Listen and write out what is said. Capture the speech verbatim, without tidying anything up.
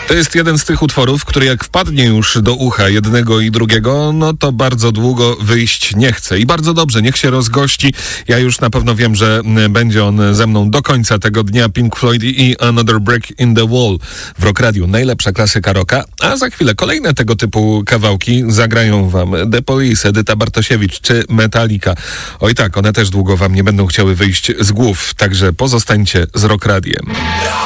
To jest jeden z tych utworów, który jak wpadnie już do ucha jednego i drugiego, no to bardzo długo wyjść nie chce. I bardzo dobrze, niech się rozgości. Ja już na pewno wiem, że będzie on ze mną do końca tego dnia. Pink Floyd i Another Break in the Wall w Rock Radio. Najlepsza klasyka rocka. A za chwilę kolejne tego typu kawałki zagrają wam The Police, Edyta Bartosiewicz czy Metallica. Oj tak, one też długo wam nie będą chciały wyjść z głów. Także pozostańcie z Rock Radiem.